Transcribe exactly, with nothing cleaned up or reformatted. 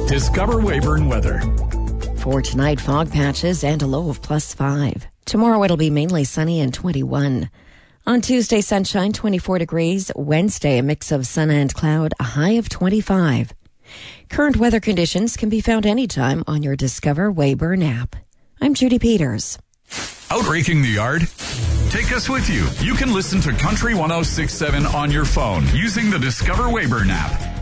Discover Weyburn weather. For tonight, fog patches and a low of plus five. Tomorrow it'll be mainly sunny and twenty-one. On Tuesday, sunshine, twenty-four degrees. Wednesday, a mix of sun and cloud, a high of twenty-five. Current weather conditions can be found anytime on your Discover Weyburn app. I'm Judy Peters. Out raking the yard? Take us with you. You can listen to Country one oh six point seven on your phone using the Discover Weyburn app.